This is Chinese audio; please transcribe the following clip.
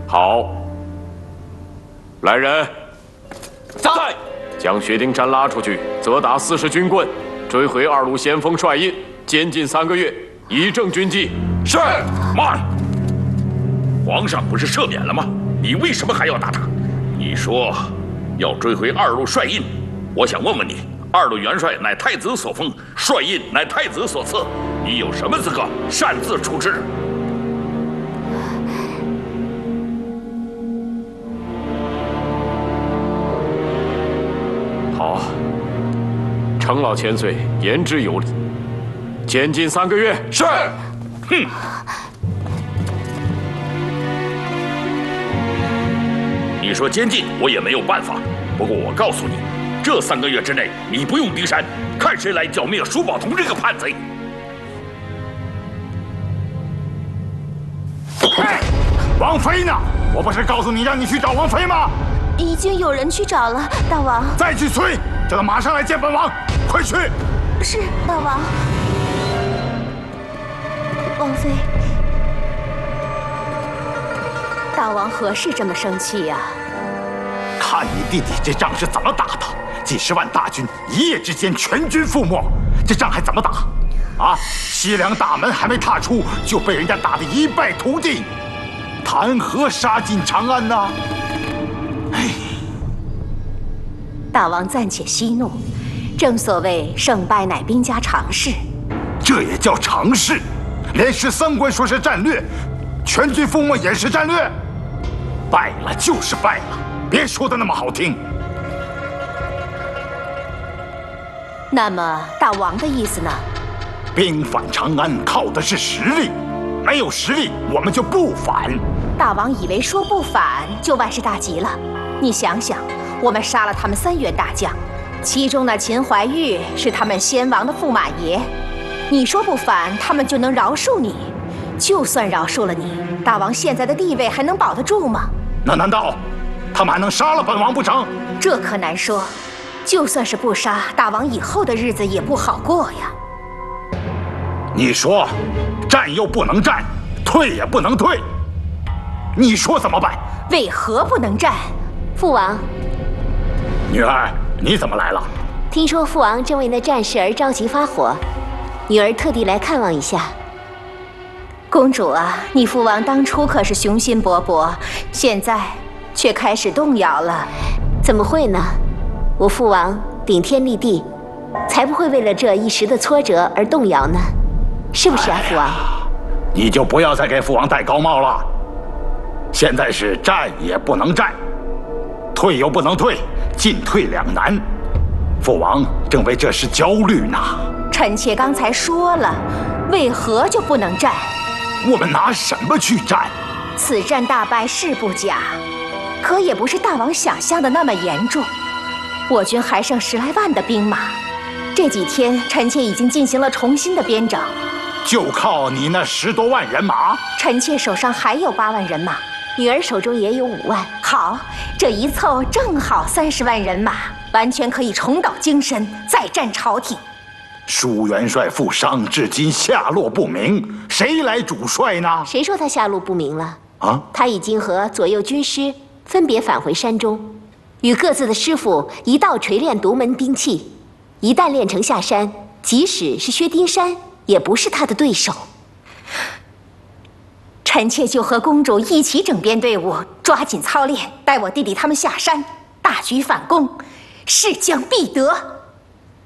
好，来人， 在。 将薛丁山拉出去，责打40军棍，追回2路先锋帅印，监禁3个月，以正军纪。 是。慢！皇上不是赦免了吗？你为什么还要打他？你说要追回2路帅印，我想问问你，2路元帅乃太子所封，帅印乃太子所赐，你有什么资格擅自处置？ 好，程老千岁言之有理，监禁3个月。 是。哼。你说监禁，我也没有办法。不过我告诉你，这3个月之内，你不用盯山，看谁来剿灭舒宝同这个叛贼。 哎，王妃呢？我不是告诉你让你去找王妃吗？ 已经有人去找了，大王。 再去催，叫他马上来见本王，快去！ 是，大王。王妃，大王何事这么生气呀？ 看你弟弟这仗是怎么打的，几十万大军一夜之间全军覆没，这仗还怎么打？啊，西凉大门还没踏出，就被人家打得一败涂地，谈何杀进长安呢？哎， 大王暂且息怒，正所谓胜败乃兵家常事。 这也叫常事？连13关说是战略，全军覆没也是战略？败了就是败了，别说的那么好听。 那么大王的意思呢？ 兵反长安靠的是实力，没有实力我们就不反。 大王以为说不反就万事大吉了？你想想，我们杀了他们3员大将，其中的秦怀玉是他们先王的驸马爷。你说不反，他们就能饶恕你？就算饶恕了你，大王现在的地位还能保得住吗？ 那难道他们还能杀了本王不成？ 这可难说。就算是不杀，大王以后的日子也不好过呀。 你说，战又不能战，退也不能退，你说怎么办？ 为何不能战？ 父王， 女儿，你怎么来了？ 听说父王正为那战事而着急发火，女儿特地来看望一下。 公主啊，你父王当初可是雄心勃勃，现在却开始动摇了。 怎么会呢？我父王顶天立地，才不会为了这一时的挫折而动摇呢，是不是啊，父王？ 你就不要再给父王戴高帽了。现在是战也不能战，退又不能退，进退两难。父王正为这事焦虑呢。 臣妾刚才说了，为何就不能战？ 我们拿什么去战？ 此战大败是不假，可也不是大王想象的那么严重。我军还剩10来万的兵马，这几天臣妾已经进行了重新的编整。 就靠你那10多万人马？ 臣妾手上还有8万人马， 女儿手中也有5万。 好，这一凑正好30万人马，完全可以重蹈精神，再战朝廷。 舒元帅负伤，至今下落不明，谁来主帅呢？ 谁说他下落不明了？ 啊， 他已经和左右军师分别返回山中，与各自的师傅一道锤炼独门兵器。一旦练成下山，即使是薛丁山，也不是他的对手。 臣妾就和公主一起整编队伍，抓紧操练，带我弟弟他们下山，大举反攻，势将必得。